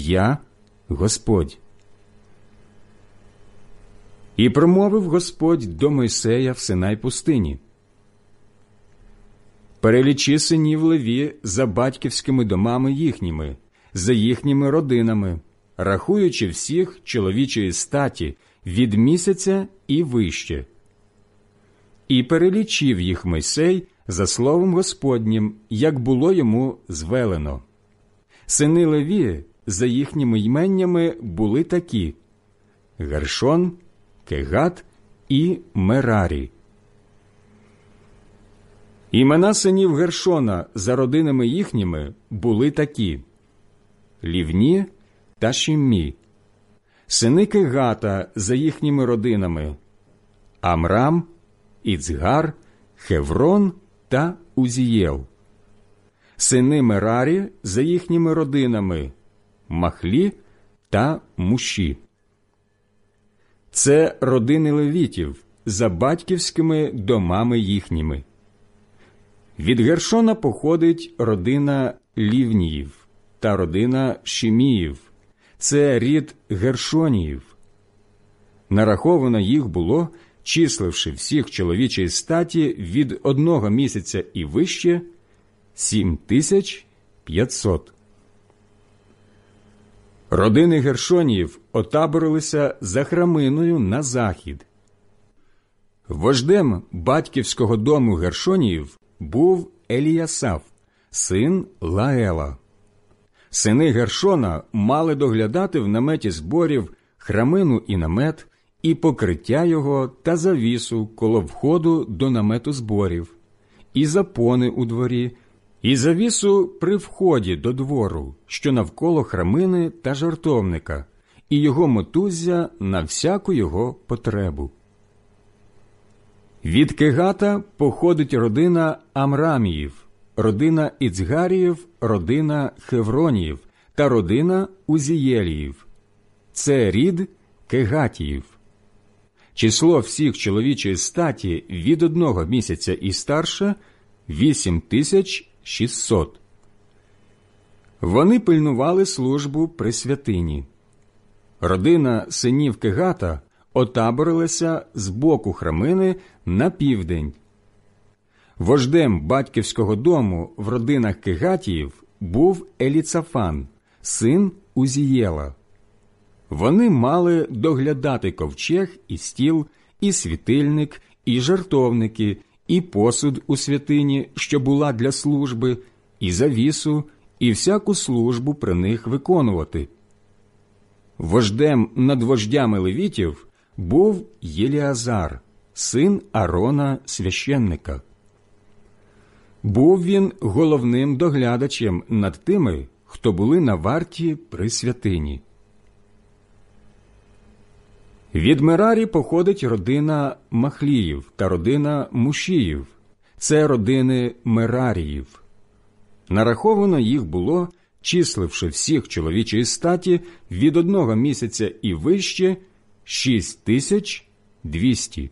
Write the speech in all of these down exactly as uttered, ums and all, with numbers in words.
Я Господь». І промовив Господь до Мойсея в Синай пустині: «Перелічи синів Леві за батьківськими домами їхніми, за їхніми родинами, рахуючи всіх чоловічої статі від місяця і вище». І перелічив їх Мойсей за словом Господнім, як було йому звелено. Сини Леві за їхніми йменнями були такі: Гершон, Кегат і Мерарі. Імена синів Гершона за родинами їхніми були такі: Лівні та Шиммі. Сини Кегата за їхніми родинами: Амрам, Іцгар, Хеврон та Узієл. Сини Мерарі за їхніми родинами: Махлі та Муші. Це родини левітів за батьківськими домами їхніми. Від Гершона походить родина Лівніїв та родина Шиміїв. Це рід Гершоніїв. Нараховано їх було, числивши всіх чоловічої статі від одного місяця і вище, сім тисяч п'ятсот. Родини Гершоніїв отаборилися за Храминою на захід. Вождем батьківського дому Гершоніїв був Еліясаф, син Лаела. Сини Гершона мали доглядати в наметі зборів храмину і намет, і покриття його та завісу коло входу до намету зборів, і запони у дворі, і завісу при вході до двору, що навколо храмини та жертовника, і його мотуззя на всяку його потребу. Від Кегата походить родина Амраміїв, родина Іцгаріїв, родина Хевроніїв та родина Узієліїв. Це рід Кегатіїв. Число всіх чоловічої статі від одного місяця і старше – вісім тисяч шістсот. Вони пильнували службу при святині. Родина синів Кегата отаборилася з боку храмини на південь. Вождем батьківського дому в родинах Кегатіїв був Еліцафан, син Узієла. Вони мали доглядати ковчег і стіл, і світильник, і жертовники, і посуд у святині, що була для служби, і завісу, і всяку службу при них виконувати. Вождем над вождями левітів був Єліазар, син Арона священника. Був він головним доглядачем над тими, хто були на варті при святині. Від Мерарі походить родина Махліїв та родина Мушіїв. Це родини Мераріїв. Нараховано їх було, числивши всіх чоловічої статі від одного місяця і вище, шість тисяч двісті.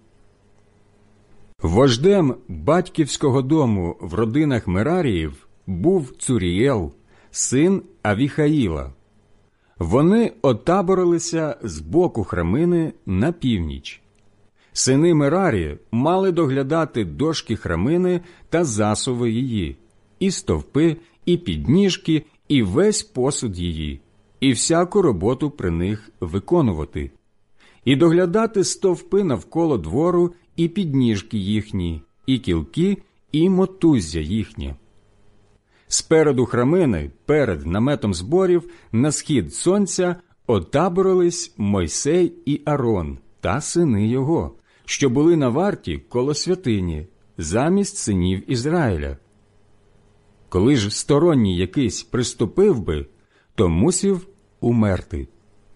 Вождем батьківського дому в родинах Мераріїв був Цурієл, син Авіхаїла. Вони отаборилися з боку храмини на північ. Сини Мерарі мали доглядати дошки храмини та засуви її, і стовпи, і підніжки, і весь посуд її, і всяку роботу при них виконувати, і доглядати стовпи навколо двору, і підніжки їхні, і кілки, і мотуззя їхнє. Спереду храмини, перед наметом зборів, на схід сонця отаборились Мойсей і Арон та сини його, що були на варті коло святині, замість синів Ізраїля. Коли ж сторонній якийсь приступив би, то мусів умерти.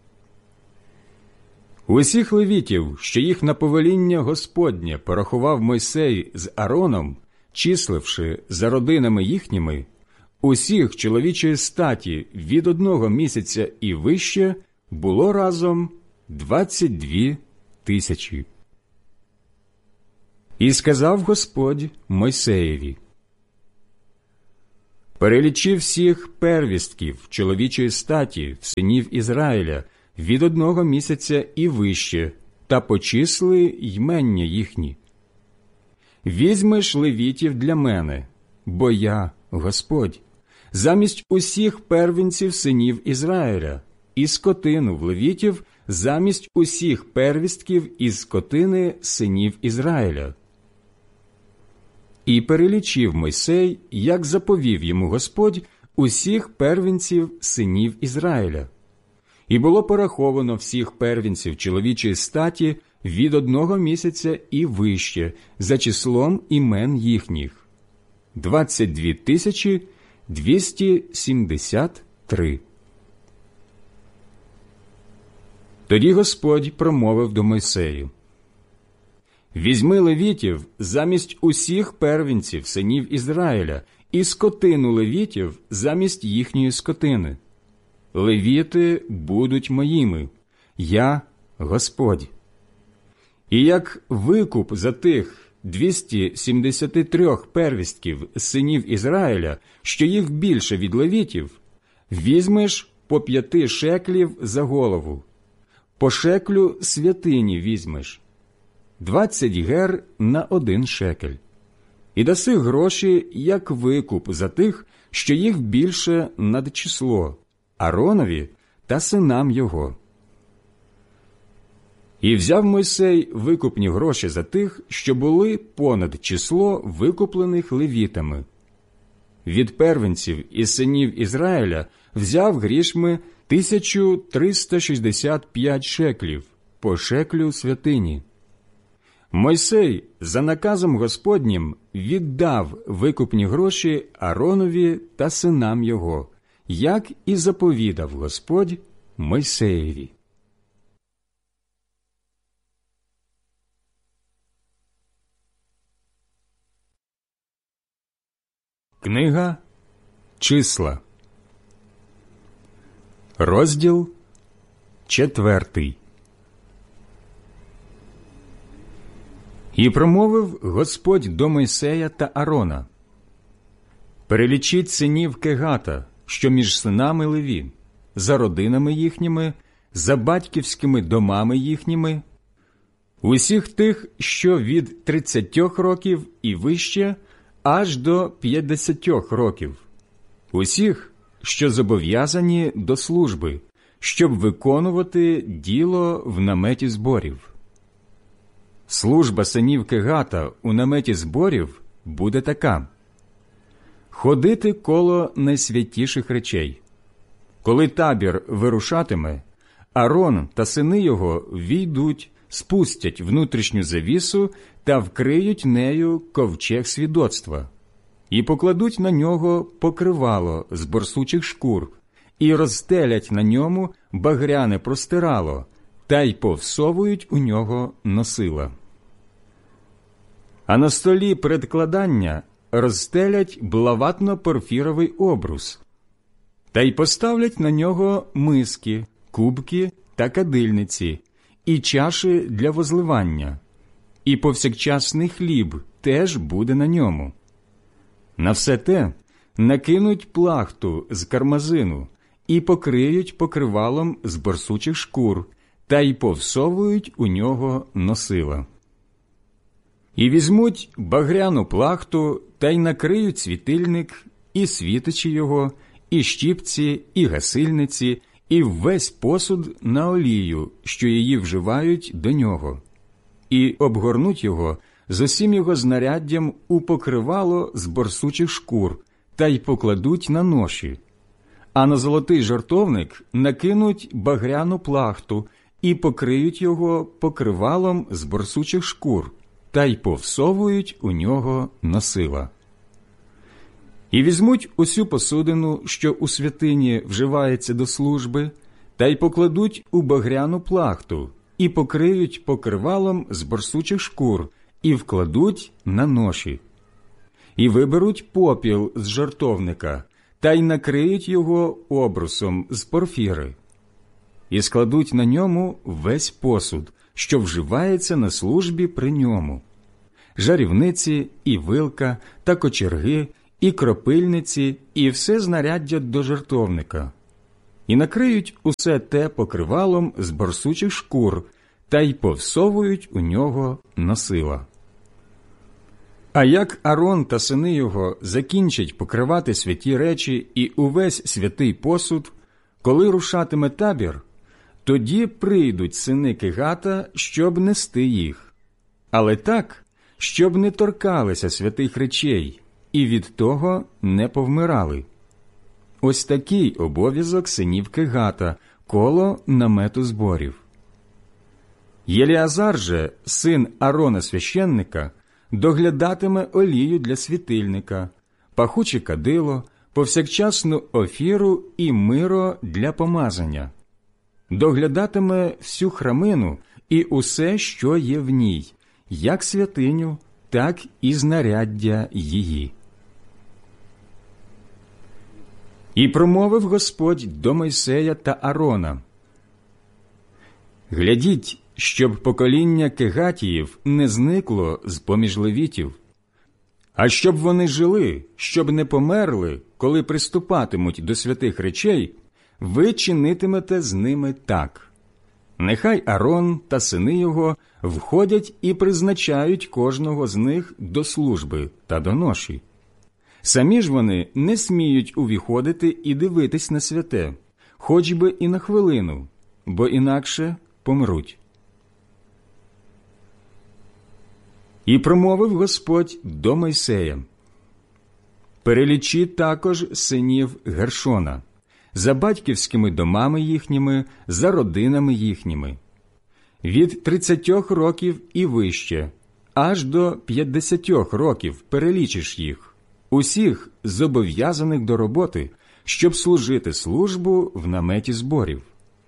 Усіх левітів, що їх на повеління Господнє порахував Мойсей з Ароном, числивши за родинами їхніми, усіх чоловічої статі від одного місяця і вище було разом двадцять дві тисячі. І сказав Господь Мойсеєві: перелічив всіх первістків чоловічої статі в синів Ізраїля від одного місяця і вище, та почисли ймення їхні. Візьмеш левітів для мене, бо я Господь, замість усіх первенців синів Ізраїля, і скотину в левітів замість усіх первістків із скотини синів Ізраїля. І перелічив Мойсей, як заповів йому Господь, усіх первенців синів Ізраїля. І було пораховано всіх первенців чоловічої статі від одного місяця і вище, за числом імен їхніх – двадцять дві тисячі двісті сімдесят три. Тоді Господь промовив до Мойсею: «Візьми левітів замість усіх первенців синів Ізраїля і скотину левітів замість їхньої скотини. Левіти будуть моїми, я Господь. І як викуп за тих двісті сімдесят три первістків синів Ізраїля, що їх більше від левітів, візьмеш по п'яти шеклів за голову, по шеклю святині візьмеш, двадцять гер на один шекель, і даси гроші, як викуп за тих, що їх більше над число, Ааронові та синам його». І взяв Мойсей викупні гроші за тих, що були понад число викуплених левітами. Від первенців із синів Ізраїля взяв грішми тисячу триста шістдесят п'ять шеклів по шеклю святині. Мойсей за наказом Господнім віддав викупні гроші Ааронові та синам його, як і заповідав Господь Мойсеєві. Книга Числа, розділ четвертий. І промовив Господь до Мойсея та Аарона: «Перелічіть синів Кегата, що між синами Леві, за родинами їхніми, за батьківськими домами їхніми, усіх тих, що від тридцятьох років і вище, аж до п'ятдесятьох років, усіх, що зобов'язані до служби, щоб виконувати діло в наметі зборів. Служба синів Кегата у наметі зборів буде така: ходити коло найсвятіших речей. Коли табір вирушатиме, Аарон та сини його війдуть, спустять внутрішню завісу та вкриють нею ковчег свідоцтва, і покладуть на нього покривало з борсучих шкур, і розстелять на ньому багряне простирало, та й повсовують у нього носила. А на столі предкладання розстелять блаватно-порфіровий обрус, та й поставлять на нього миски, кубки та кадильниці, і чаші для возливання, і повсякчасний хліб теж буде на ньому. На все те накинуть плахту з кармазину і покриють покривалом з борсучих шкур, та й повсовують у нього носила. І візьмуть багряну плахту та й накриють світильник, і світичі його, і щіпці, і гасильниці, і весь посуд на олію, що її вживають до нього, і обгорнуть його з усім його знаряддям у покривало з борсучих шкур, та й покладуть на ноші. А на золотий жертовник накинуть багряну плахту і покриють його покривалом з борсучих шкур, та й повсовують у нього носила. І візьмуть усю посудину, що у святині вживається до служби, та й покладуть у багряну плахту, і покриють покривалом з борсучих шкур, і вкладуть на ноші. І виберуть попіл з жертовника, та й накриють його обрусом з порфіри. І складуть на ньому весь посуд, що вживається на службі при ньому, жарівниці і вилка та кочерги, і кропильниці, і все знаряддя до жертовника, і накриють усе те покривалом з борсучих шкур, та й повсовують у нього носила. А як Арон та сини його закінчать покривати святі речі і увесь святий посуд, коли рушатиме табір, тоді прийдуть сини Кегата, щоб нести їх, але так, щоб не торкалися святих речей і від того не повмирали. Ось такий обов'язок синів Кегата коло намету зборів. Єліазар же, син Арона священника, доглядатиме олію для світильника, пахуче кадило, повсякчасну офіру і миро для помазання. Доглядатиме всю храмину і усе, що є в ній, як святиню, так і знаряддя її. І промовив Господь до Мойсея та Арона: «Глядіть, щоб покоління Кегатіїв не зникло з-поміж левітів, а щоб вони жили, щоб не померли, коли приступатимуть до святих речей, ви чинитимете з ними так. Нехай Арон та сини його входять і призначають кожного з них до служби та до ноші. Самі ж вони не сміють увіходити і дивитись на святе, хоч би і на хвилину, бо інакше помруть». І промовив Господь до Мойсея: «Перелічи також синів Гершона, за батьківськими домами їхніми, за родинами їхніми, від тридцятьох років і вище, аж до п'ятдесятьох років перелічиш їх, усіх зобов'язаних до роботи, щоб служити службу в наметі зборів.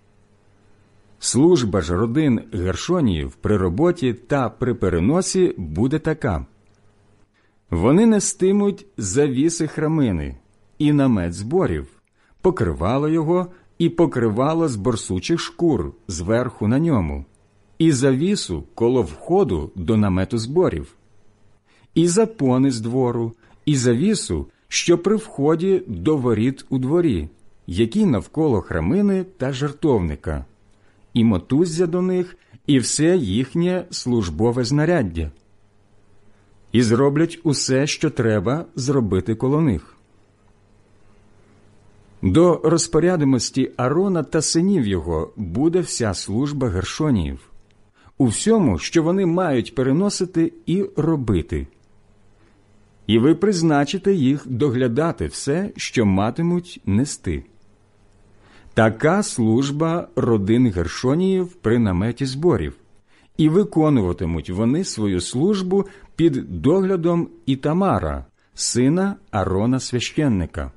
Служба ж родин Гершоніїв при роботі та при переносі буде така. Вони нестимуть завіси храмини і намет зборів, покривало його і покривало з борсучих шкур зверху на ньому, і завісу коло входу до намету зборів, і запони з двору, і завісу, що при вході до воріт у дворі, які навколо храмини та жертовника, і мотуззя до них, і все їхнє службове знаряддя. І зроблять усе, що треба зробити коло них. До розпорядимості Арона та синів його буде вся служба Гершоніїв, у всьому, що вони мають переносити і робити. І ви призначите їх доглядати все, що матимуть нести. Така служба родин Гершоніїв при наметі зборів, і виконуватимуть вони свою службу під доглядом Ітамара, сина Арона священника.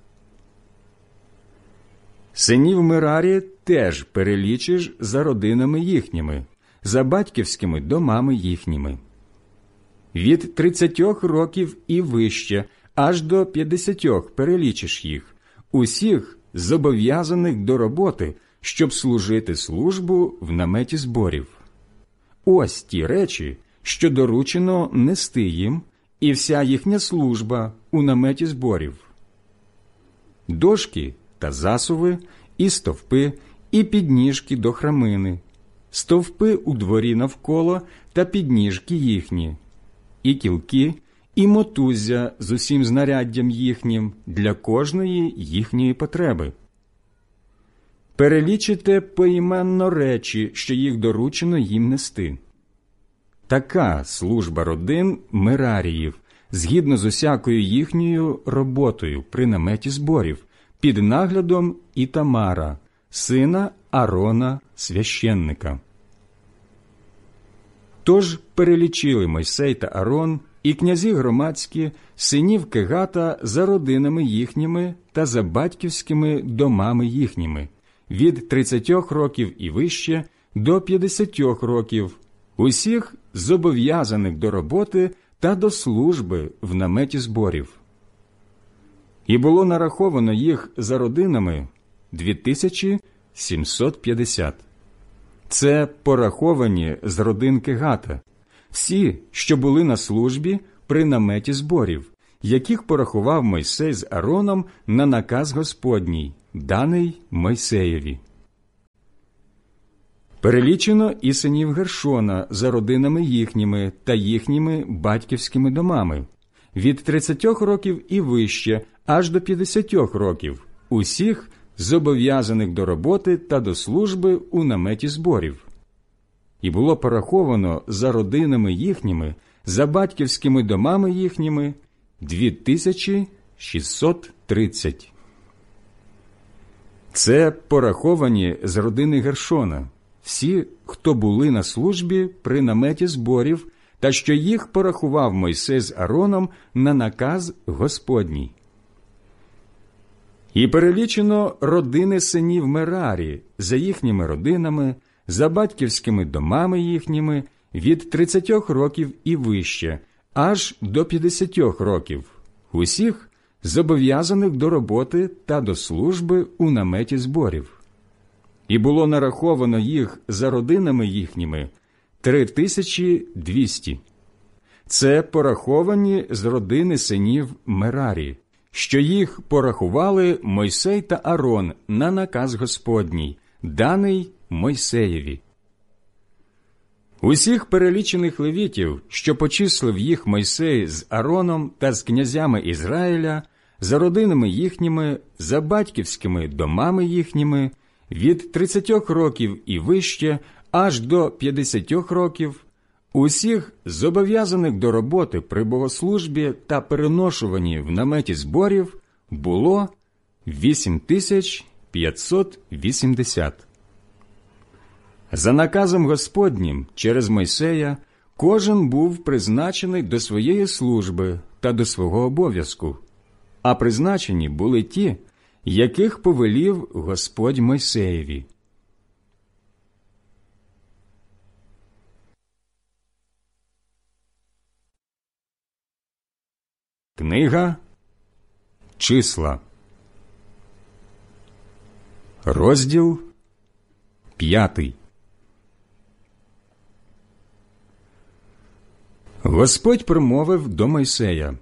Синів Мерарі теж перелічиш за родинами їхніми, за батьківськими домами їхніми. Від тридцятьох років і вище, аж до п'ятдесятьох перелічиш їх, усіх зобов'язаних до роботи, щоб служити службу в наметі зборів. Ось ті речі, що доручено нести їм, і вся їхня служба у наметі зборів: дошки та засуви, і стовпи, і підніжки до храмини, стовпи у дворі навколо та підніжки їхні, і кілки, і мотуззя з усім знаряддям їхнім для кожної їхньої потреби. Перелічите поіменно речі, що їх доручено їм нести. Така служба родин Мераріїв, згідно з усякою їхньою роботою при наметі зборів, під наглядом Ітамара, сина Арона священника. Тож перелічили Мойсей та Арон і князі громадські синів Кегата за родинами їхніми та за батьківськими домами їхніми, від тридцятьох років і вище до п'ятдесятьох років, усіх зобов'язаних до роботи та до служби в наметі зборів. І було нараховано їх за родинами дві тисячі сімсот п'ятдесят. Це пораховані з родин Кегата, всі, що були на службі при наметі зборів, яких порахував Мойсей з Аароном на наказ Господній, даний Мойсеєві. Перелічено і синів Гершона за родинами їхніми та їхніми батьківськими домами, від тридцятьох років і вище, аж до п'ятдесятьох років, усіх зобов'язаних до роботи та до служби у наметі зборів. І було пораховано за родинами їхніми, за батьківськими домами їхніми, дві тисячі шістсот тридцять. Це пораховані з родини Гершона, всі, хто були на службі при наметі зборів, та що їх порахував Мойсей з Аароном на наказ Господній. І перелічено родини синів Мерарі за їхніми родинами, за батьківськими домами їхніми, від тридцятьох років і вище, аж до п'ятдесятьох років, усіх зобов'язаних до роботи та до служби у наметі зборів. І було нараховано їх за родинами їхніми три тисячі двісті. Це пораховані з родини синів Мерарі, що їх порахували Мойсей та Аарон на наказ Господній, даний Мойсеєві. Усіх перелічених левітів, що почислив їх Мойсей з Аароном та з князями Ізраїля, за родинами їхніми, за батьківськими домами їхніми, від тридцятьох років і вище, аж до п'ятдесятьох років, усіх зобов'язаних до роботи при богослужбі та переношуванні в наметі зборів, було вісім тисяч п'ятсот вісімдесят. За наказом Господнім через Мойсея кожен був призначений до своєї служби та до свого обов'язку, а призначені були ті, яких повелів Господь Мойсеєві. Книга Числа, розділ п'ятий. Господь промовив до Мойсея: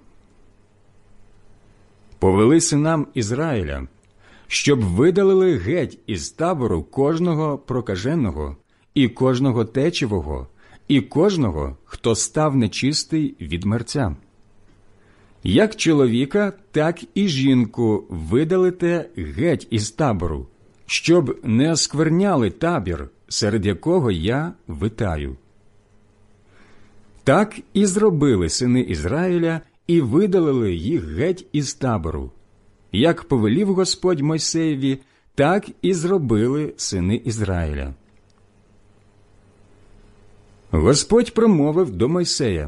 «Повели синам Ізраїля, щоб видалили геть із табору кожного прокаженого, і кожного течевого, і кожного, хто став нечистий від мерця. Як чоловіка, так і жінку видалите геть із табору, щоб не оскверняли табір, серед якого я витаю». Так і зробили сини Ізраїля, і видалили їх геть із табору. Як повелів Господь Мойсеєві, так і зробили сини Ізраїля. Господь промовив до Мойсея: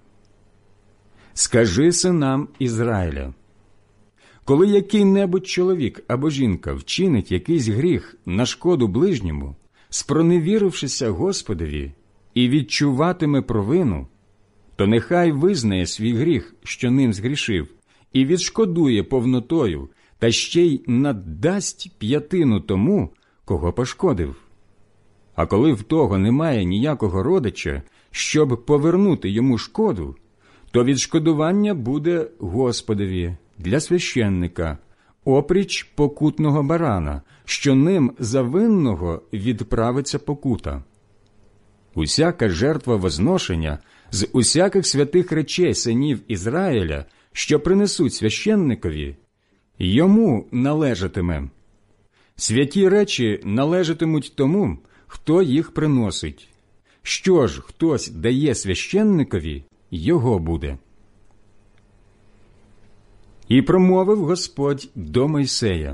«Скажи синам Ізраїля: коли який-небудь чоловік або жінка вчинить якийсь гріх на шкоду ближньому, спроневірившися Господові, і відчуватиме провину, то нехай визнає свій гріх, що ним згрішив, і відшкодує повнотою, та ще й наддасть п'ятину тому, кого пошкодив. А коли в того немає ніякого родича, щоб повернути йому шкоду, то відшкодування буде Господові для священника, опріч покутного барана, що ним за винного відправиться покута. Усяка жертва возношення з усяких святих речей синів Ізраїля, що принесуть священникові, йому належатиме. Святі речі належатимуть тому, хто їх приносить. Що ж хтось дає священникові, його буде». І промовив Господь до Мойсея: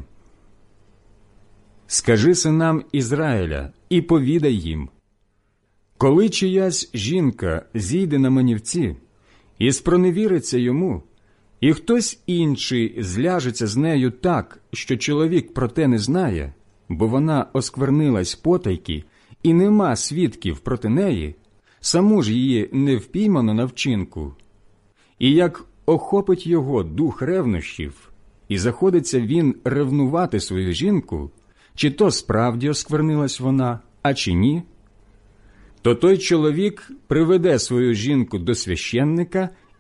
«Скажи синам Ізраїля і повідай їм: коли чиясь жінка зійде на манівці і спроневіриться йому, і хтось інший зляжеться з нею так, що чоловік про те не знає, бо вона осквернилась потайки, і нема свідків проти неї, саму ж її не впіймано на вчинку, і як охопить його дух ревнощів, і заходиться він ревнувати свою жінку, чи то справді осквернилась вона, а чи ні, то той чоловік приведе свою жінку до священника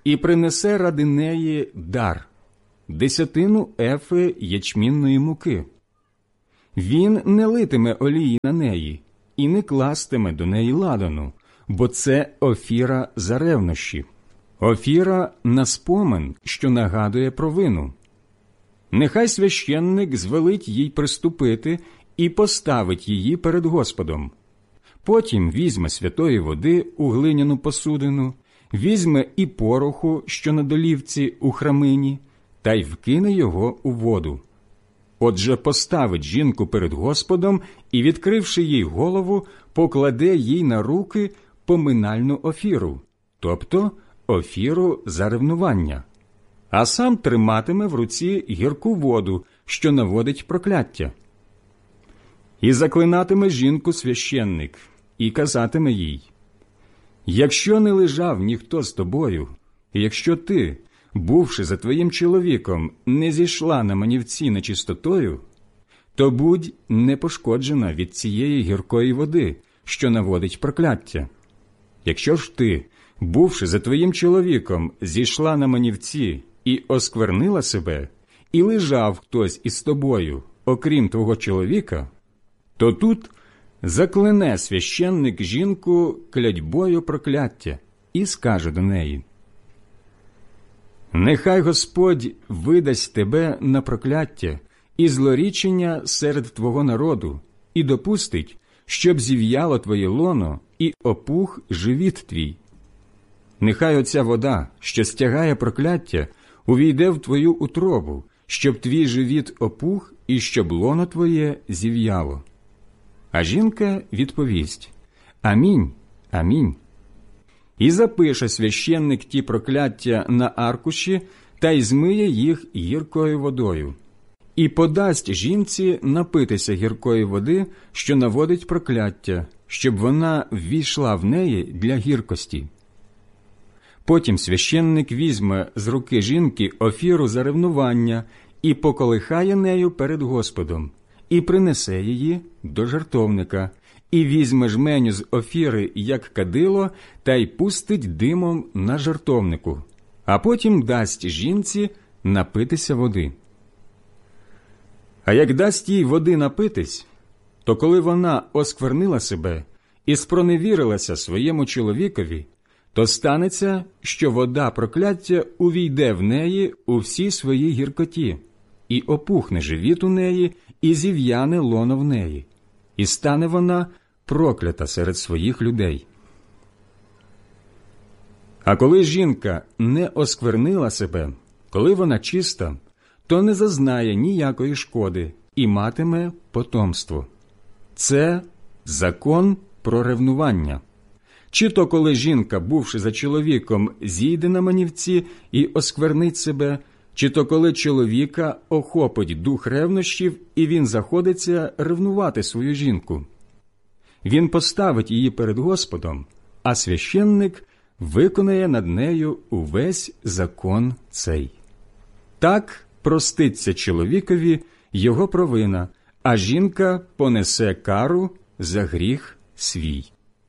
і принесе ради неї дар – десятину ефи ячмінної муки. Він не литиме олії на неї і не кластиме до неї ладану, бо це офіра за ревнощі, офіра на спомин, що нагадує провину. Нехай священник звелить їй приступити і поставить її перед Господом. Потім візьме святої води у глиняну посудину, візьме і пороху, що на долівці у храмині, та й вкине його у воду. Отже, поставить жінку перед Господом і, відкривши їй голову, покладе їй на руки поминальну офіру, тобто офіру за ревнування, а сам триматиме в руці гірку воду, що наводить прокляття. І заклинатиме жінку священник, і казатиме їй: «Якщо не лежав ніхто з тобою, і якщо ти, бувши за твоїм чоловіком, не зійшла на манівці нечистотою, то будь непошкоджена від цієї гіркої води, що наводить прокляття. Якщо ж ти, бувши за твоїм чоловіком, зійшла на манівці і осквернила себе, і лежав хтось із тобою, окрім твого чоловіка, то тут заклине священник жінку клятьбою прокляття і скаже до неї: «Нехай Господь видасть тебе на прокляття і злорічення серед твого народу і допустить, щоб зів'яло твоє лоно і опух живіт твій. Нехай оця вода, що стягає прокляття, увійде в твою утробу, щоб твій живіт опух і щоб лоно твоє зів'яло». А жінка відповість: «Амінь, амінь». І запише священник ті прокляття на аркуші та й змиє їх гіркою водою. І подасть жінці напитися гіркої води, що наводить прокляття, щоб вона ввійшла в неї для гіркості. Потім священник візьме з руки жінки офіру за ревнування і поколихає нею перед Господом, і принесе її до жертовника, і візьме жменю з офіри, як кадило, та й пустить димом на жертовнику, а потім дасть жінці напитися води. А як дасть їй води напитись, то коли вона осквернила себе і спроневірилася своєму чоловікові, то станеться, що вода прокляття увійде в неї у всій своїй гіркоті, і опухне живіт у неї, і зів'яне лоно в неї, і стане вона проклята серед своїх людей. А коли жінка не осквернила себе, коли вона чиста, то не зазнає ніякої шкоди і матиме потомство. Це закон про ревнування. Чи то коли жінка, бувши за чоловіком, зійде на манівці і осквернить себе, чи то коли чоловіка охопить дух ревнощів, і він заходиться ревнувати свою жінку. Він поставить її перед Господом, а священник виконає над нею увесь закон цей. Так проститься чоловікові його провина, а жінка понесе кару за гріх свій.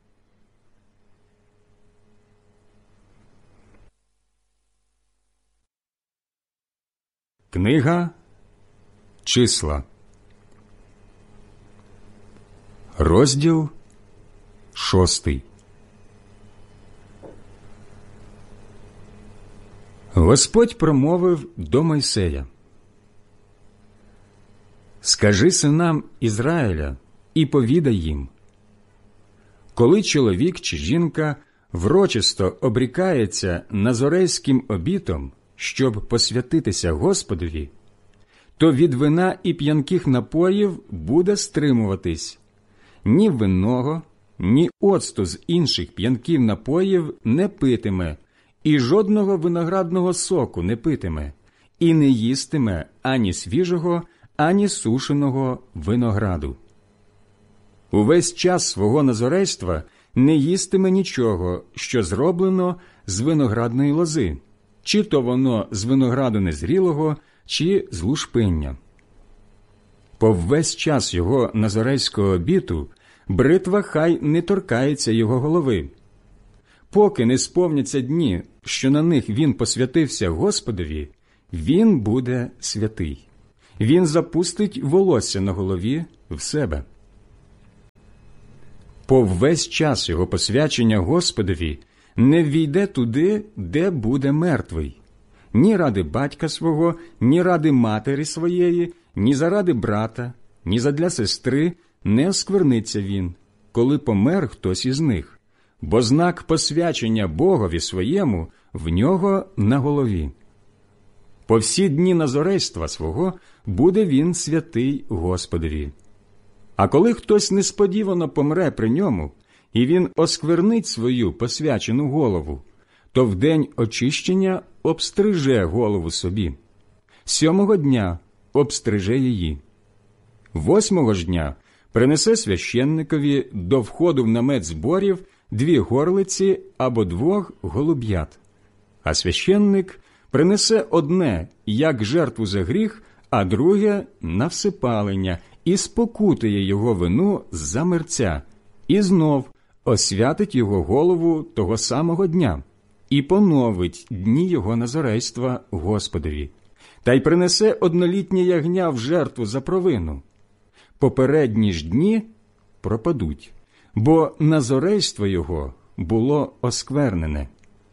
Книга Числа, розділ шостий. Господь промовив до Мойсея: «Скажи синам Ізраїля і повідай їм: коли чоловік чи жінка врочисто обрікається назорейським обітом, щоб посвятитися Господові, то від вина і п'янких напоїв буде стримуватись. Ні винного, ні оцту з інших п'янких напоїв не питиме, і жодного виноградного соку не питиме, і не їстиме ані свіжого, ані сушеного винограду. Увесь час свого назорейства не їстиме нічого, що зроблено з виноградної лози, чи то воно з винограду незрілого, чи з лушпиння. По весь час його назорейського обіту бритва хай не торкається його голови. поки не сповняться дні, що на них він посвятився Господові, він буде святий. Він запустить волосся на голові в себе. По весь час його посвячення Господові не ввійде туди, де буде мертвий. Ні ради батька свого, ні ради матері своєї, ні заради брата, ні задля сестри не оскверниться він, коли помер хтось із них, бо знак посвячення Богові своєму в нього на голові. По всі дні назорейства свого буде він святий Господові. А коли хтось несподівано помре при ньому, і він осквернить свою посвячену голову, то в день очищення обстриже голову собі. Сьомого дня обстриже її. Восьмого ж дня принесе священникові до входу в намет зборів дві горлиці або двох голуб'ят. А священник принесе одне, як жертву за гріх, а друге – на всипалення, і спокутує його вину за мерця, і знов освятить його голову того самого дня, і поновить дні його назорейства Господові, та й принесе однолітнє ягня в жертву за провину. Попередні ж дні пропадуть, бо назорейство його було осквернене.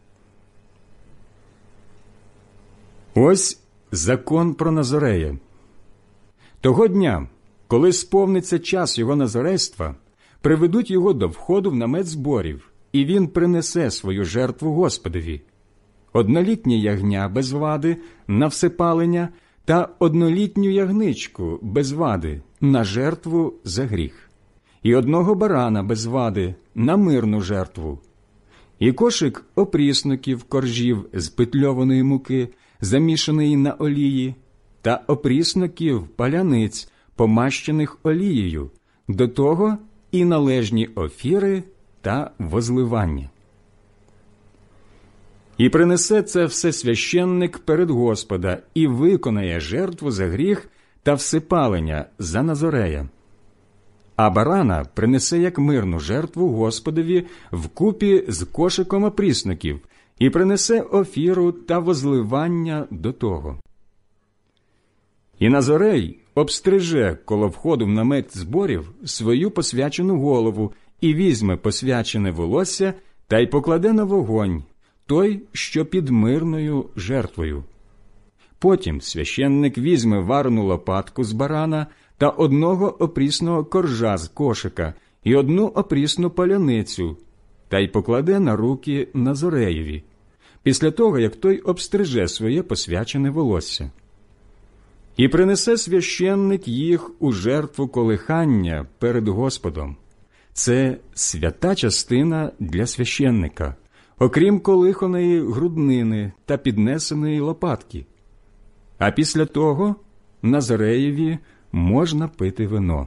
Ось закон про Назорея. Того дня, коли сповниться час його назорейства, приведуть його до входу в намет зборів, і він принесе свою жертву Господові. Однолітнє ягня без вади на всипалення та однолітню ягничку без вади на жертву за гріх, і одного барана без вади на мирну жертву, і кошик опрісноків коржів з петльованої муки, замішаної на олії, та опрісноків паляниць, помащених олією, до того і належні офіри та возливання. І принесе це все священник перед Господа, і виконає жертву за гріх та всипалення за Назорея. А барана принесе як мирну жертву Господові вкупі з кошиком опрісноків, і принесе офіру та возливання до того. І Назорей обстриже коло входу в намет зборів свою посвячену голову і візьме посвячене волосся та й покладе на вогонь, той, що під мирною жертвою. Потім священник візьме варену лопатку з барана та одного опрісного коржа з кошика і одну опрісну паляницю, та й покладе на руки Назореєві, після того, як той обстриже своє посвячене волосся. І принесе священник їх у жертву колихання перед Господом. Це свята частина для священника, окрім колиханої груднини та піднесеної лопатки. А після того Назореєві можна пити вино.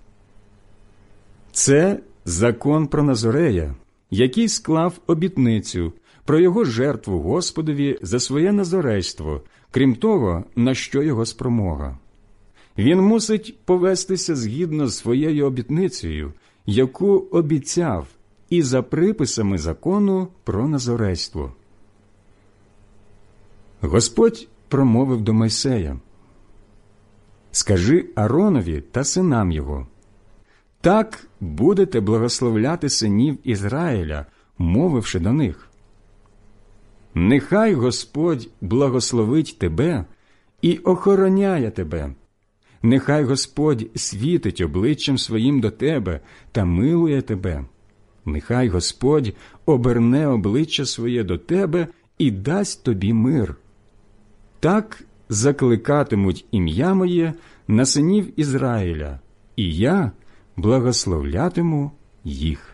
Це закон про Назорея, який склав обітницю про його жертву Господові за своє назорейство, крім того, на що його спромога. Він мусить повестися згідно з своєю обітницею, яку обіцяв, і за приписами закону про назорейство. Господь промовив до Мойсея: «Скажи Ааронові та синам його: так будете благословляти синів Ізраїля, мовивши до них: нехай Господь благословить тебе і охороняє тебе. Нехай Господь світить обличчям своїм до тебе та милує тебе. Нехай Господь оберне обличчя своє до тебе і дасть тобі мир. Так закликатимуть ім'я моє на синів Ізраїля, і я благословлятиму їх».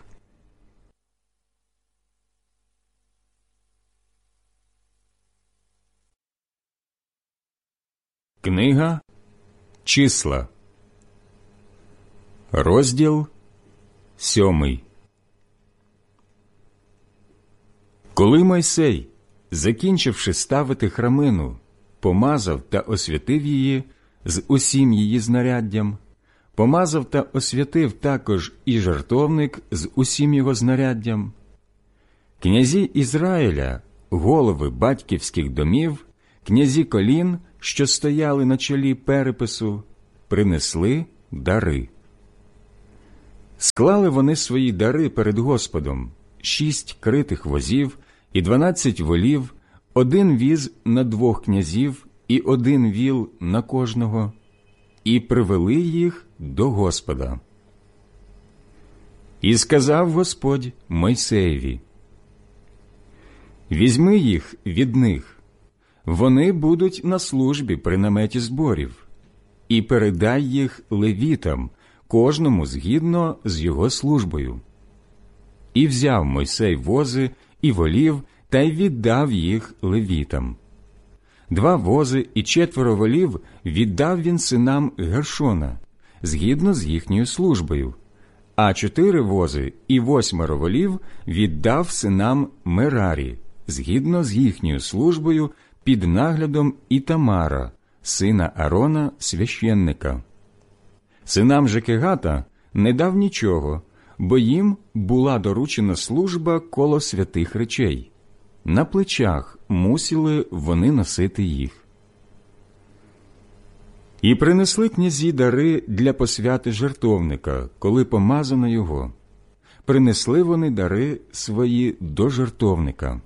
Книга Числа, розділ сьомий. Коли Мойсей, закінчивши ставити храмину, помазав та освятив її з усім її знаряддям, помазав та освятив також і жертовник з усім його знаряддям, Князі Ізраїля, голови батьківських домів, князі колін, що стояли на чолі перепису, принесли дари. Склали вони свої дари перед Господом: шість критих возів і дванадцять волів, один віз на двох князів і один віл на кожного, і привели їх до Господа. І сказав Господь Мойсеєві: «Візьми їх від них, вони будуть на службі при наметі зборів, і передай їх левітам, кожному згідно з його службою». І взяв Мойсей вози і волів та й віддав їх левітам. Два вози і четверо волів віддав він синам Гершона, згідно з їхньою службою, а чотири вози і восьмеро волів віддав синам Мерарі, згідно з їхньою службою, під наглядом Ітамара, сина Арона, священника. Синам же Кегата не дав нічого, бо їм була доручена служба коло святих речей. На плечах мусили вони носити їх. І принесли князі дари для посвяти жертовника, коли помазано його. Принесли вони дари свої до жертовника.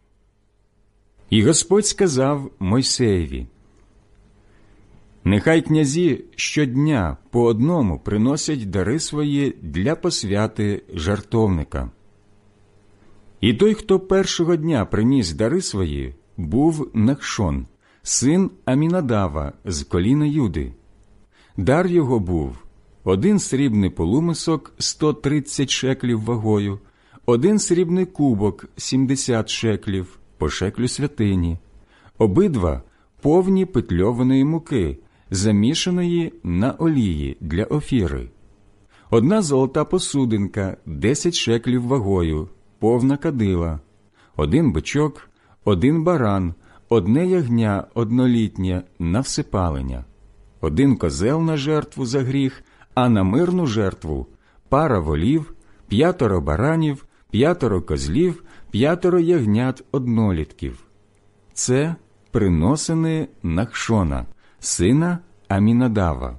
І Господь сказав Мойсеєві: «Нехай князі щодня по одному приносять дари свої для посвяти жертовника». І той, хто першого дня приніс дари свої, був Нахшон, син Амінадава з коліна Юди. Дар його був один срібний полумисок сто тридцять шеклів вагою, один срібний кубок сімдесят шеклів по шеклю святині, обидва повні петльованої муки, замішаної на олії для офіри, одна золота посудинка десять шеклів вагою, повна кадила, один бичок, один баран, одне ягня однолітнє на всипалення, один козел на жертву за гріх, а на мирну жертву пара волів, п'ятеро баранів, п'ятеро козлів, п'ятеро ягнят однолітків. Це приносини Нахшона, сина Амінадава.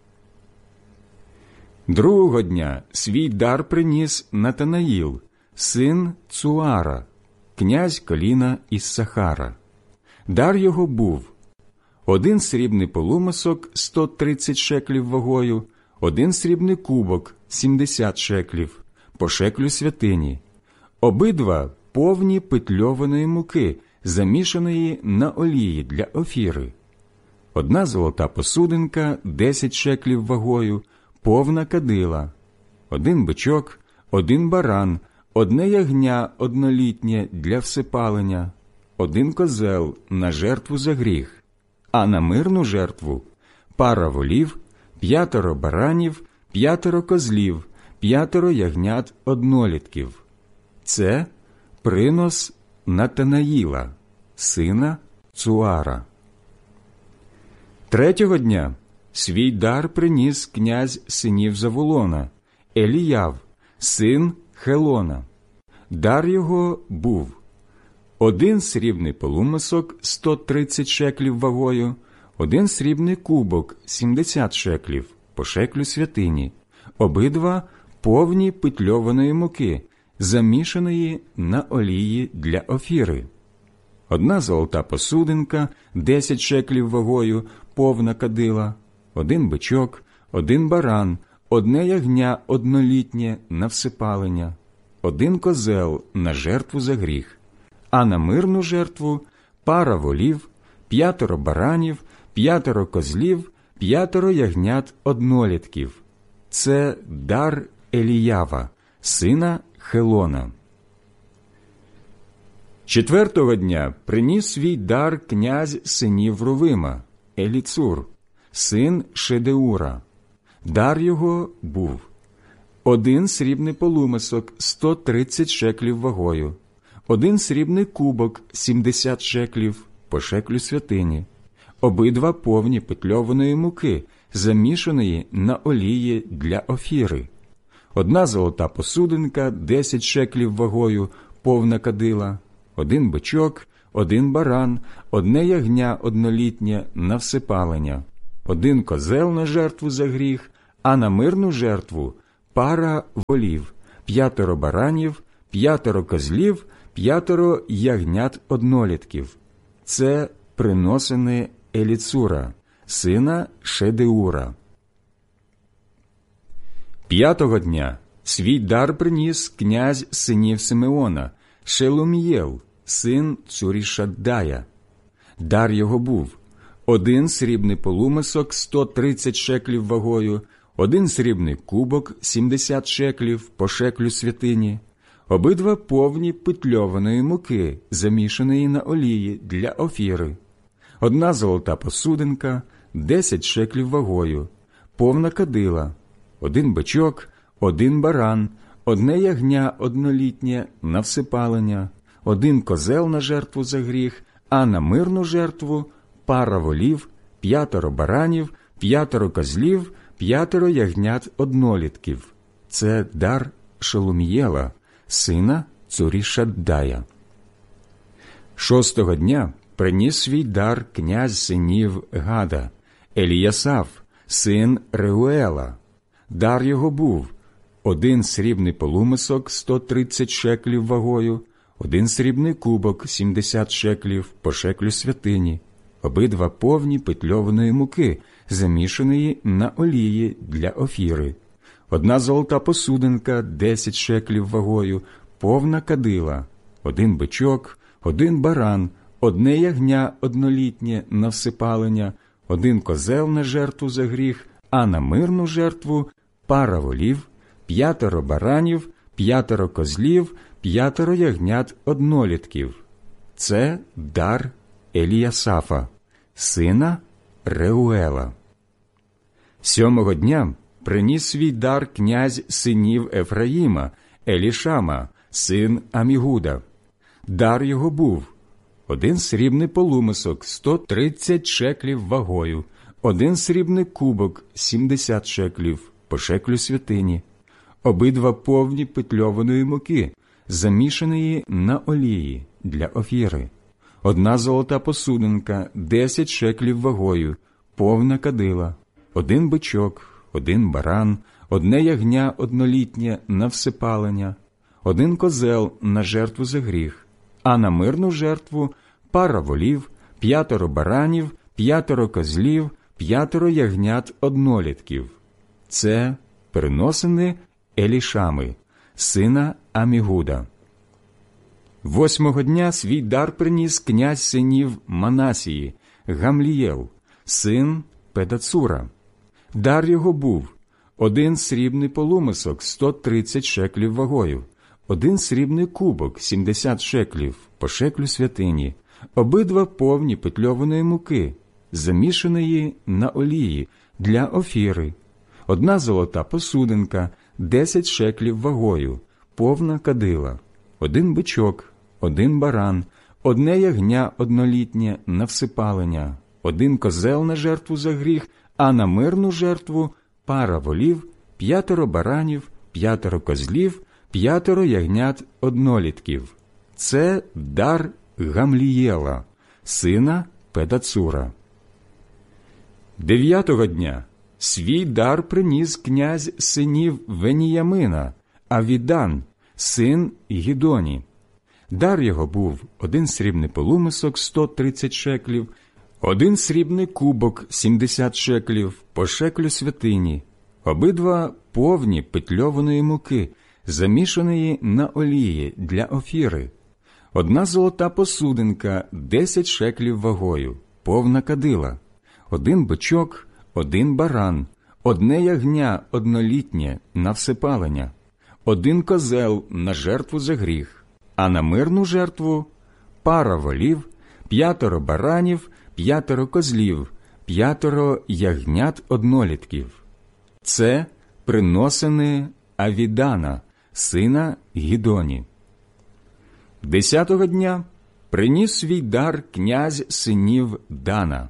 Другого дня свій дар приніс Натанаїл, син Цуара, князь коліна Іссахара. Дар його був один срібний полумисок сто тридцять шеклів вагою, один срібний кубок сімдесят шеклів по шеклю святині, обидва повні петльованої муки, замішаної на олії для офіри, одна золота посудинка десять шеклів вагою, повна кадила, один бичок, один баран, одне ягня однолітнє для всипалення, один козел на жертву за гріх, а на мирну жертву пара волів, п'ятеро баранів, п'ятеро козлів, п'ятеро ягнят однолітків. Це принос Натанаїла, сина Цуара. Третього дня свій дар приніс князь синів Завулона, Еліяв, син Хелона. Дар його був один срібний полумисок сто тридцять шеклів вагою, один срібний кубок сімдесят шеклів по шеклю святині, обидва повні петльованої муки, замішаної на олії для офіри, одна золота посудинка десять шеклів вагою, повна кадила, один бичок, один баран, одне ягня однолітнє на всипалення, один козел на жертву за гріх, а на мирну жертву пара волів, п'ятеро баранів, п'ятеро козлів, п'ятеро ягнят однолітків. Це дар Еліява, сина Хелона. Четвертого дня приніс свій дар князь синів Рувима, Еліцур, син Шедеура. Дар його був один срібний полумисок сто тридцять шеклів вагою, один срібний кубок сімдесят шеклів по шеклю святині, обидва повні петльованої муки, замішаної на олії для офіри, одна золота посудинка десять шеклів вагою, повна кадила, один бичок, один баран, одне ягня однолітнє на всепалення, один козел на жертву за гріх, а на мирну жертву пара волів, п'ятеро баранів, п'ятеро козлів, п'ятеро ягнят однолітків. Це приносини Еліцура, сина Шедеура. П'ятого дня свій дар приніс князь синів Симеона, Шелумієл, син Цурішаддая. Дар його був один срібний полумисок сто тридцять шеклів вагою, один срібний кубок сімдесят шеклів по шеклю святині, обидва повні питльованої муки, замішаної на олії для офіри, одна золота посудинка, десять шеклів вагою, повна кадила, один бичок, один баран, одне ягня однолітнє на всепалення, один козел на жертву за гріх, а на мирну жертву пара волів, п'ятеро баранів, п'ятеро козлів, п'ятеро ягнят однолітків. Це дар Шелумієла, сина Цурішаддая. Шостого дня приніс свій дар князь синів Гада, Еліясаф, син Реуела. Дар його був один срібний полумисок сто тридцять шеклів вагою, один срібний кубок сімдесят шеклів по шеклю святині, обидва повні питльованої муки, замішаної на олії для офіри, одна золота посудинка десять шеклів вагою, повна кадила, один бичок, один баран, одне ягня однолітнє на всепалення, один козел на жертву за гріх, а на мирну жертву пара волів, п'ятеро баранів, п'ятеро козлів, п'ятеро ягнят однолітків. Це дар Еліясафа, сина Реуела. Сьомого дня приніс свій дар князь синів Ефраїма, Елішама, син Амігуда. Дар його був один срібний полумисок сто тридцять шеклів вагою, один срібний кубок сімдесят шеклів по шеклю святині, обидва повні питльованої муки, замішаної на олії для офіри, одна золота посудинка десять шеклів вагою, повна кадила, один бичок, один баран, одне ягня однолітнє на всепалення, один козел на жертву за гріх, а на мирну жертву пара волів, п'ятеро баранів, п'ятеро козлів, п'ятеро ягнят однолітків. Це приносини Елішами, сина Амігуда. Восьмого дня свій дар приніс князь синів Манасії, Гамлієл, син Педацура. Дар його був один срібний полумисок сто тридцять шеклів вагою, один срібний кубок сімдесят шеклів по шеклю святині, обидва повні питльованої муки, замішаної на олії для офіри, одна золота посудинка десять шеклів вагою, повна кадила, один бичок, один баран, одне ягня однолітнє на всепалення, один козел на жертву за гріх, а на мирну жертву пара волів, п'ятеро баранів, п'ятеро козлів, п'ятеро ягнят однолітків. Це дар Гамлієла, сина Педацура. Дев'ятого дня свій дар приніс князь синів Веніямина, Авідан, син Гідоні. Дар його був один срібний полумисок сто тридцять шеклів, один срібний кубок сімдесят шеклів по шеклю святині, обидва повні питльованої муки, замішаної на олії для офіри, одна золота посудинка десять шеклів вагою, повна кадила, один бичок, один баран, одне ягня однолітнє на всепалення, один козел на жертву за гріх, а на мирну жертву пара волів, п'ятеро баранів, п'ятеро козлів, п'ятеро ягнят однолітків. Це приносини Авідана, сина Гідоні. Десятого дня приніс свій дар князь синів Дана,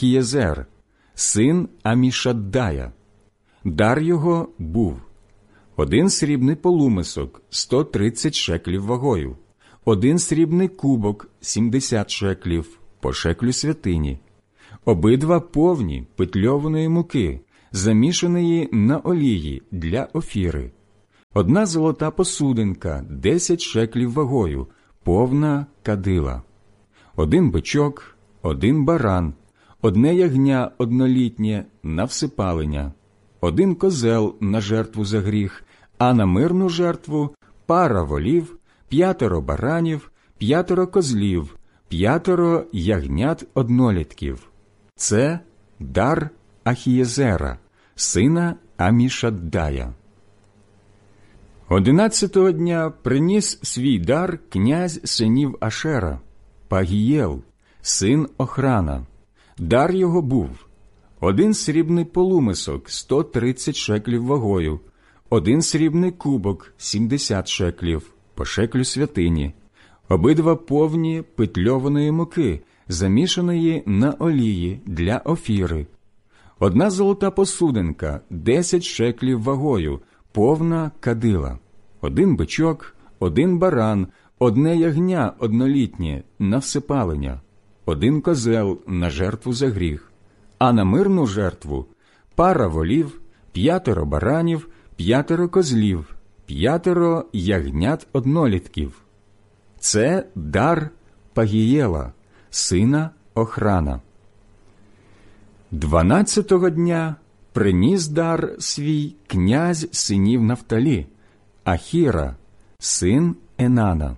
Ахієзер, син Амішаддая. Дар його був один срібний полумисок – сто тридцять шеклів вагою, один срібний кубок – сімдесят шеклів, по шеклю святині, обидва повні петльованої муки, замішаної на олії для офіри, одна золота посудинка – десять шеклів вагою, повна кадила, один бичок, один баран, одне ягня однолітнє на всипалення, один козел на жертву за гріх, а на мирну жертву пара волів, п'ятеро баранів, п'ятеро козлів, п'ятеро ягнят однолітків. Це дар Ахієзера, сина Амішаддая. Одинадцятого дня приніс свій дар князь синів Ашера, Пагієл, син Охрана. Дар його був один срібний полумисок – сто тридцять шеклів вагою, один срібний кубок – сімдесят шеклів, по шеклю святині, обидва повні петльованої муки, замішаної на олії для офіри, одна золота посудинка – десять шеклів вагою, повна кадила, один бичок, один баран, одне ягня однолітнє на всипалення, один козел на жертву за гріх, а на мирну жертву пара волів, п'ятеро баранів, п'ятеро козлів, п'ятеро ягнят однолітків. Це дар Пагієла, сина Охрана. Дванадцятого дня приніс дар свій князь синів Нафталі, Ахіра, син Енана.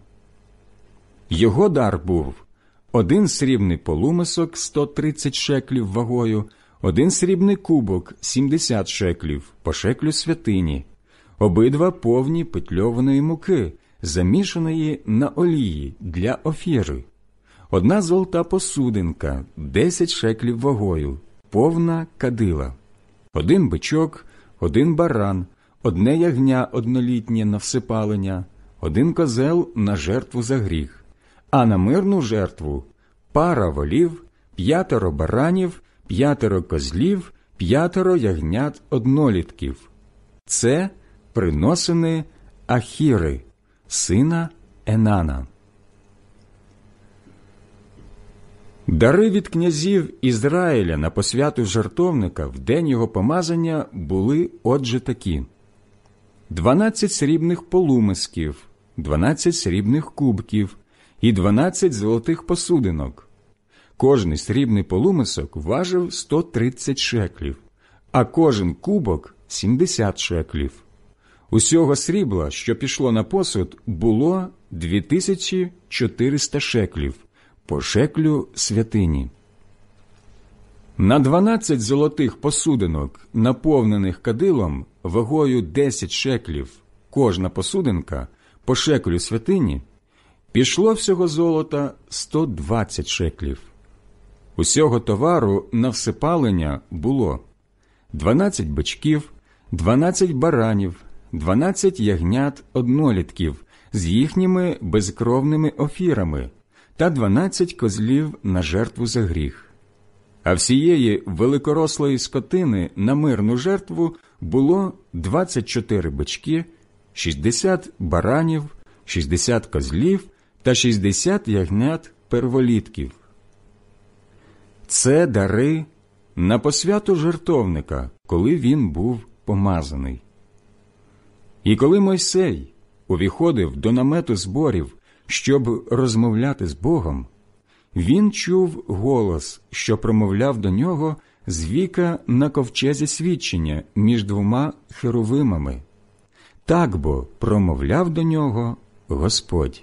Його дар був один срібний полумисок – сто тридцять шеклів вагою, один срібний кубок – сімдесят шеклів, по шеклю святині, обидва повні петльованої муки, замішаної на олії для офіри, одна золота посудинка – десять шеклів вагою, повна кадила, один бичок, один баран, одне ягня однолітнє на всипалення, один козел на жертву за гріх, а на мирну жертву пара волів, п'ятеро баранів, п'ятеро козлів, п'ятеро ягнят однолітків. Це приносини Ахіри, сина Енана. Дари від князів Ізраїля на посвяту жертовника в день його помазання були отже такі: дванадцять срібних полумисків, дванадцять срібних кубків і дванадцять золотих посудинок. Кожний срібний полумисок важив сто тридцять шеклів, а кожен кубок – сімдесят шеклів. Усього срібла, що пішло на посуд, було дві тисячі чотириста шеклів, по шеклю святині. На дванадцять золотих посудинок, наповнених кадилом, вагою десять шеклів, кожна посудинка, по шеклю святині, пішло всього золота сто двадцять шеклів. Усього товару на всипалення було дванадцять бичків, дванадцять баранів, дванадцять ягнят однолітків з їхніми безкровними офірами та дванадцять козлів на жертву за гріх. А всієї великорослої скотини на мирну жертву було двадцять чотири бички, шістдесят баранів, шістдесят козлів та шістдесят ягнят перволітків. Це дари на посвяту жертовника, коли він був помазаний. І коли Мойсей увіходив до намету зборів, щоб розмовляти з Богом, він чув голос, що промовляв до нього з віка на ковчезі свідчення між двома херовимами. Так бо промовляв до нього Господь.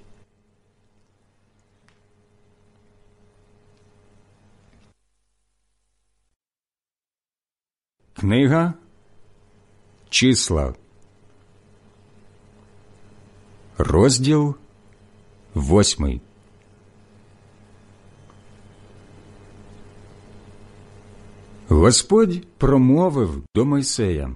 Книга Числа, розділ восьмий. Господь промовив до Мойсея: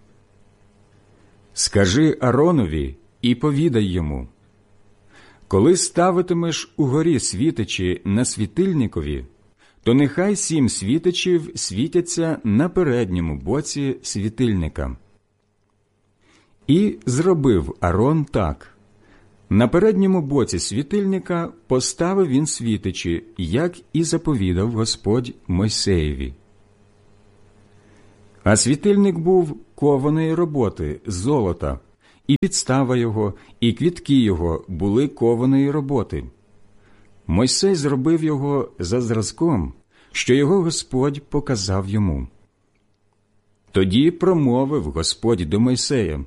«Скажи Аронові і повідай йому: коли ставитимеш угорі світичі на світильникові, то нехай сім світичів світяться на передньому боці світильника. І зробив Арон так. На передньому боці світильника поставив він світичі, як і заповідав Господь Мойсеєві. А світильник був кованої роботи, з золота, і підстава його, і квітки його були кованої роботи. Мойсей зробив його за зразком, що його Господь показав йому. Тоді промовив Господь до Мойсея: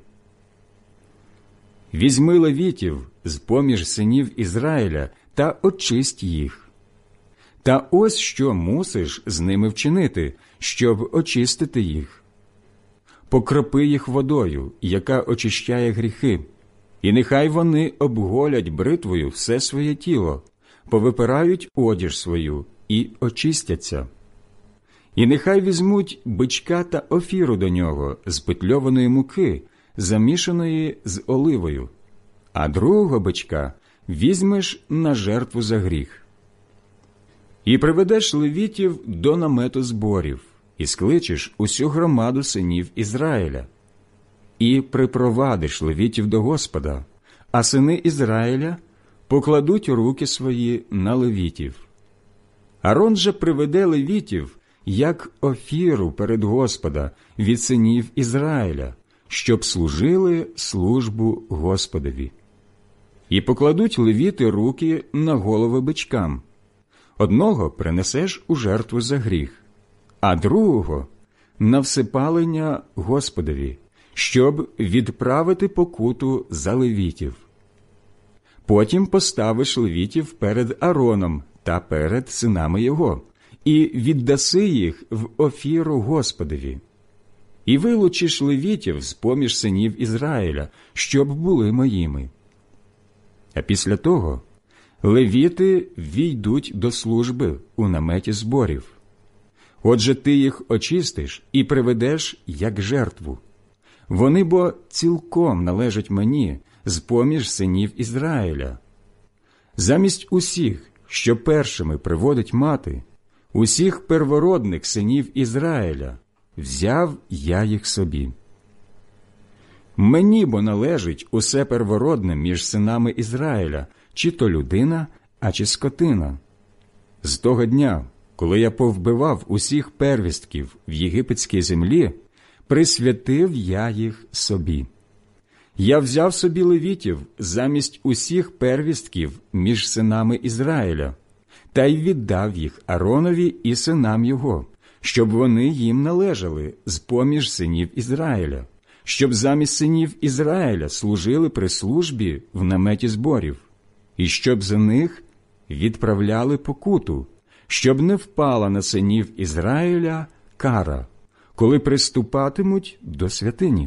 «Візьми левітів з-поміж синів Ізраїля та очисть їх. Та ось що мусиш з ними вчинити, щоб очистити їх. Покропи їх водою, яка очищає гріхи, і нехай вони обголять бритвою все своє тіло, повипирають одіж свою і очистяться. І нехай візьмуть бичка та офіру до нього з петльованої муки, замішаної з оливою, а другого бичка візьмеш на жертву за гріх. І приведеш левітів до намету зборів, і скличеш усю громаду синів Ізраїля. І припровадиш левітів до Господа, а сини Ізраїля покладуть руки свої на левітів. Арон же приведе левітів, як офіру перед Господа від синів Ізраїля, щоб служили службу Господові. І покладуть левіти руки на голови бичкам. Одного принесеш у жертву за гріх, а другого – на всипалення Господові, щоб відправити покуту за левітів. Потім поставиш левітів перед Ароном та перед синами його, і віддаси їх в офіру Господові. І вилучиш левітів з-поміж синів Ізраїля, щоб були моїми. А після того левіти війдуть до служби у наметі зборів. Отже, ти їх очистиш і приведеш як жертву. Вони бо цілком належать мені з-поміж синів Ізраїля. Замість усіх, що першими приводить мати, усіх первородних синів Ізраїля, взяв я їх собі. Мені бо належить усе первородне між синами Ізраїля, чи то людина, а чи скотина. З того дня, коли я повбивав усіх первістків в єгипетській землі, присвятив я їх собі. Я взяв собі левітів замість усіх первістків між синами Ізраїля, та й віддав їх Аронові і синам його, щоб вони їм належали з-поміж синів Ізраїля, щоб замість синів Ізраїля служили при службі в наметі зборів, і щоб за них відправляли покуту, щоб не впала на синів Ізраїля кара, коли приступатимуть до святині.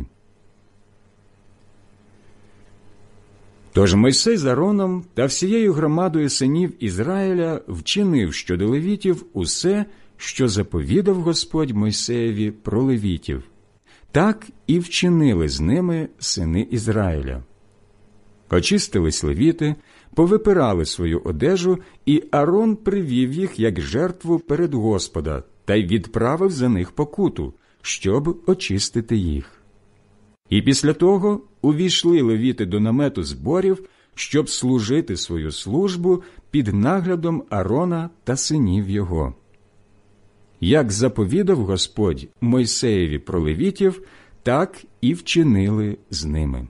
Тож Мойсей з Ароном та всією громадою синів Ізраїля вчинив щодо левітів усе, що заповідав Господь Мойсеєві про левітів. Так і вчинили з ними сини Ізраїля. Очистились левіти, повипирали свою одежу, і Арон привів їх як жертву перед Господа та й відправив за них покуту, щоб очистити їх. І після того увійшли левіти до намету зборів, щоб служити свою службу під наглядом Арона та синів його. Як заповідав Господь Мойсеєві про левітів, так і вчинили з ними.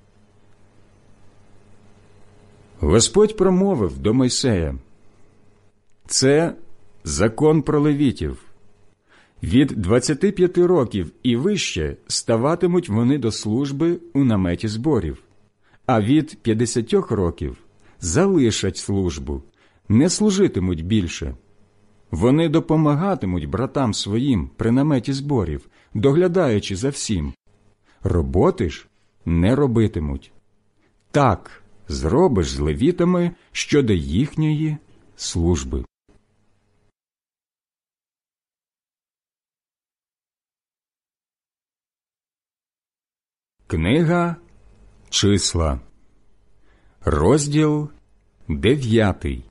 Господь промовив до Мойсея: «Це закон про левітів. Від двадцяти п'яти років і вище ставатимуть вони до служби у наметі зборів, а від п'ятдесяти років залишать службу, не служитимуть більше. Вони допомагатимуть братам своїм при наметі зборів, доглядаючи за всім. Роботи ж не робитимуть. Так зробиш з левітами щодо їхньої служби». Книга Числа, розділ дев'ятий.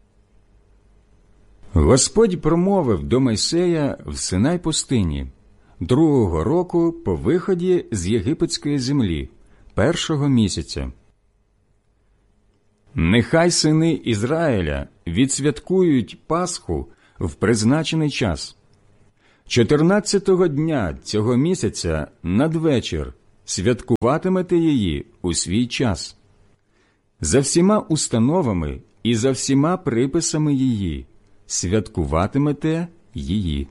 Господь промовив до Мойсея в Синай пустині, другого року по виході з єгипетської землі, першого місяця. Нехай сини Ізраїля відсвяткують Пасху в призначений час. Чотирнадцятого дня цього місяця надвечір святкуватимете її у свій час. За всіма установами і за всіма приписами її святкуватимете її.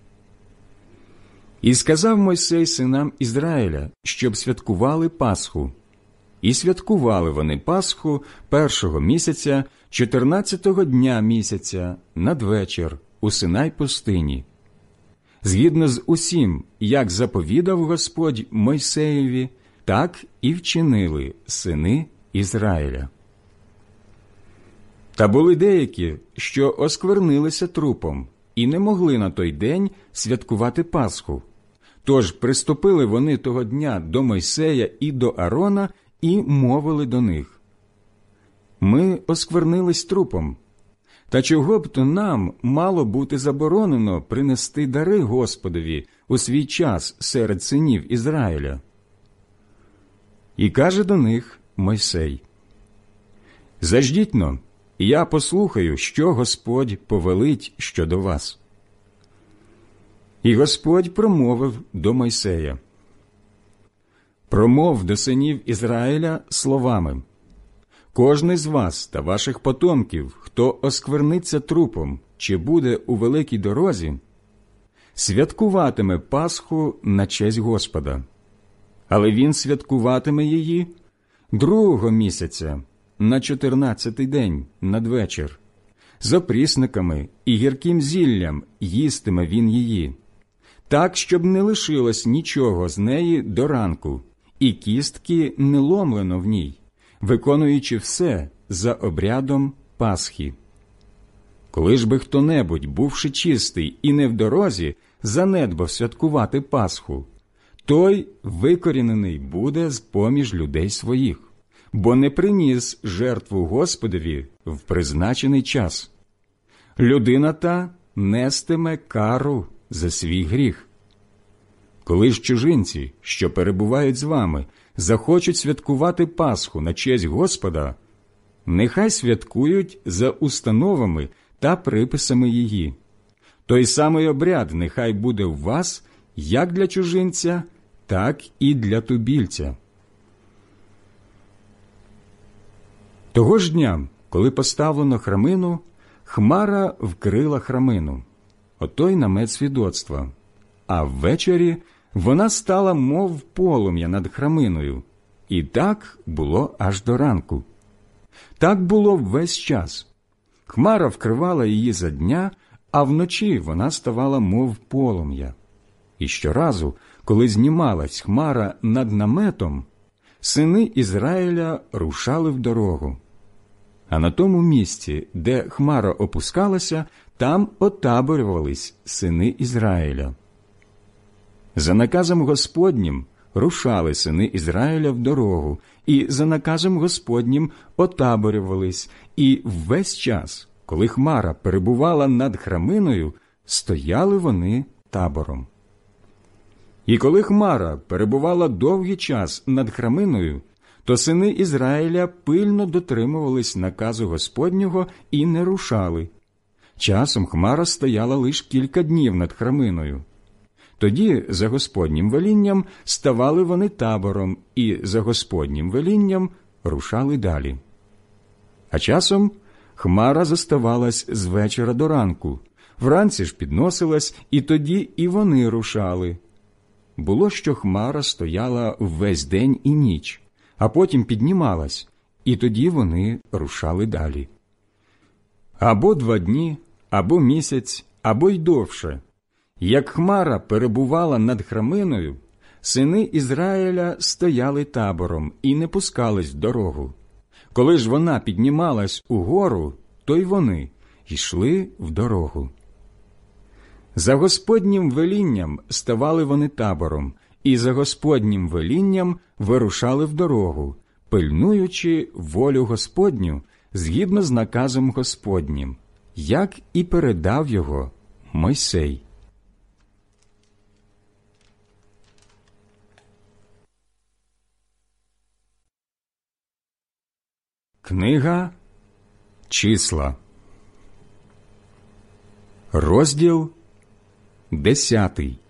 І сказав Мойсей синам Ізраїля, щоб святкували Пасху. І святкували вони Пасху першого місяця, чотирнадцятого дня місяця, надвечір, у Синай пустині. Згідно з усім, як заповідав Господь Мойсеєві, так і вчинили сини Ізраїля. Та були деякі, що осквернилися трупом, і не могли на той день святкувати Пасху. Тож приступили вони того дня до Мойсея і до Аарона і мовили до них: «Ми осквернились трупом. Та чого б то нам мало бути заборонено принести дари Господові у свій час серед синів Ізраїля?» І каже до них Мойсей: «Заждіть-но, я послухаю, що Господь повелить щодо вас». І Господь промовив до Мойсея: «Промов до синів Ізраїля словами: кожний з вас та ваших потомків, хто оскверниться трупом чи буде у великій дорозі, святкуватиме Пасху на честь Господа. Але він святкуватиме її другого місяця, на чотирнадцятий день, надвечір. З опрісниками і гірким зіллям їстиме він її, так, щоб не лишилось нічого з неї до ранку, і кістки не ломлено в ній, виконуючи все за обрядом Пасхи. Коли ж би хто-небудь, бувши чистий і не в дорозі, занедбав святкувати Пасху, той викорінений буде з-поміж людей своїх, бо не приніс жертву Господові в призначений час. Людина та нестиме кару за свій гріх. Коли ж чужинці, що перебувають з вами, захочуть святкувати Пасху на честь Господа, нехай святкують за установами та приписами її. Той самий обряд нехай буде в вас як для чужинця, так і для тубільця. Того ж дня, коли поставлено храмину, хмара вкрила храмину, отой намет свідоцтва, а ввечері вона стала мов полум'я над храминою, і так було аж до ранку. Так було весь час. Хмара вкривала її за дня, а вночі вона ставала мов полум'я. І щоразу, коли знімалась хмара над наметом, сини Ізраїля рушали в дорогу. А на тому місці, де хмара опускалася, там отаборювались сини Ізраїля. За наказом Господнім рушали сини Ізраїля в дорогу, і за наказом Господнім отаборювались, і весь час, коли хмара перебувала над храминою, стояли вони табором. І коли хмара перебувала довгий час над храминою, то сини Ізраїля пильно дотримувались наказу Господнього і не рушали. Часом хмара стояла лише кілька днів над храминою. Тоді за Господнім велінням ставали вони табором і за Господнім велінням рушали далі. А часом хмара зоставалась з вечора до ранку, вранці ж підносилась, і тоді і вони рушали. Було, що хмара стояла весь день і ніч, а потім піднімалась, і тоді вони рушали далі. Або два дні, або місяць, або й довше. Як хмара перебувала над храминою, сини Ізраїля стояли табором і не пускались в дорогу. Коли ж вона піднімалась угору, то й вони йшли в дорогу. За Господнім велінням ставали вони табором, і за Господнім велінням вирушали в дорогу, пильнуючи волю Господню згідно з наказом Господнім, як і передав його Мойсей. Книга Числа, розділ десятий.